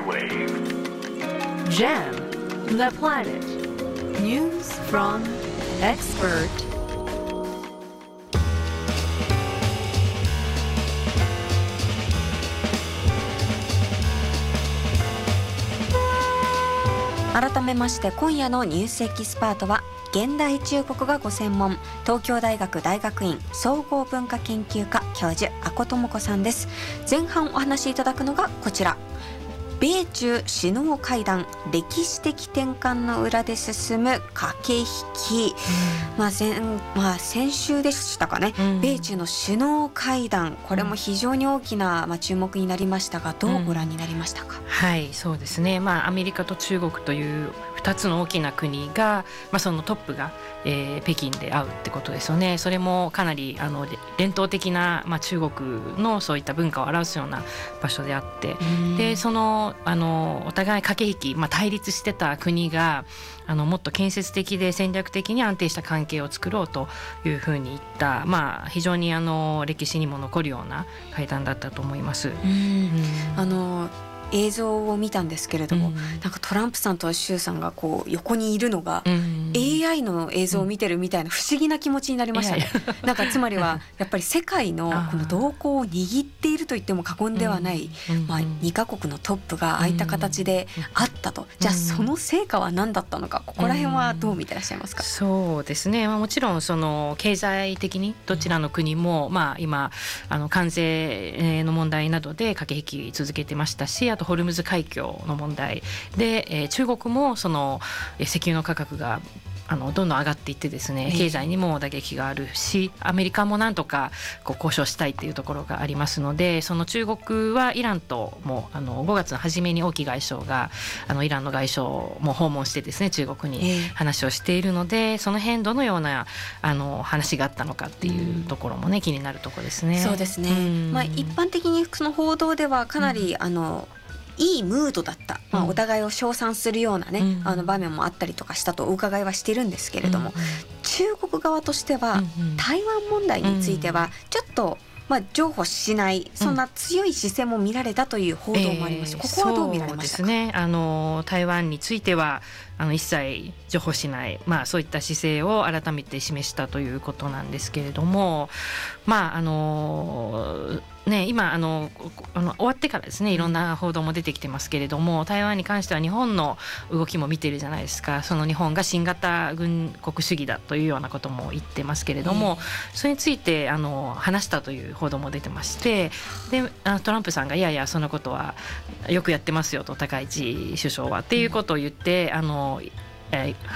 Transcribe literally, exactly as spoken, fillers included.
J-Wave Jam the Planet News from Expert 改めまして今夜のニュースエキスパートは現代中国がご専門東京大学大学院総合文化研究科教授阿古智子さんです。前半お話しいただくのがこちら、米中首脳会談歴史的転換の裏で進む駆け引き、うんまあ前まあ、先週でしたかね、うん、米中の首脳会談これも非常に大きな、まあ、注目になりましたがどうご覧になりましたか？ うん、はいそうですね、まあ、アメリカと中国というふたつの大きな国が、まあ、そのトップが、えー、北京で会うってことですよね。それもかなりあの伝統的な、まあ、中国のそういった文化を表すような場所であって、でそのあのお互い駆け引き、まあ、対立してた国があのもっと建設的で戦略的に安定した関係を作ろうというふうに言った、まあ、非常にあの歴史にも残るような会談だったと思います。うん、 うんあの映像を見たんですけれども、うん、なんかトランプさんと習さんがこう横にいるのが、うん、エーアイ の映像を見てるみたいな不思議な気持ちになりましたね。うん、なんかつまりはやっぱり世界のこの動向を握っていると言っても過言ではない、まあ、にカ国のトップがああいった形であったと、じゃあその成果は何だったのか、ここら辺はどう見てらっしゃいますか？ そうですね、まあ、もちろんその経済的にどちらの国も、まあ、今あの関税の問題などで駆け引き続けてましたし、あとホルムズ海峡の問題で、えー、中国もその石油の価格があのどんどん上がっていってですね、経済にも打撃があるし、アメリカもなんとかこう交渉したいっていうところがありますので、その中国はイランともあのごがつの初めに王毅外相があのイランの外相も訪問してですね、中国に話をしているので、その辺どのようなあの話があったのかっていうところもね、気になるところですね。 そうですね、うんまあ、一般的にその報道ではかなり、うん、あのいいムードだった、まあ、お互いを称賛するようなね、うん、あの場面もあったりとかしたとお伺いはしてるんですけれども、うん、中国側としては、うん、台湾問題についてはちょっと、まあ、譲歩しないそんな強い姿勢も見られたという報道もあります、うん、ここはどう見られましたか？ そうですね、あの台湾についてはあの一切譲歩しない、まあ、そういった姿勢を改めて示したということなんですけれども、まああのね、今あのあの終わってからですね、いろんな報道も出てきてますけれども、台湾に関しては日本の動きも見てるじゃないですか。その日本が新型軍国主義だというようなことも言ってますけれども、それについてあの話したという報道も出てまして、であのトランプさんがいやいやそのことはよくやってますよと、高市首相はっていうことを言って、あのえー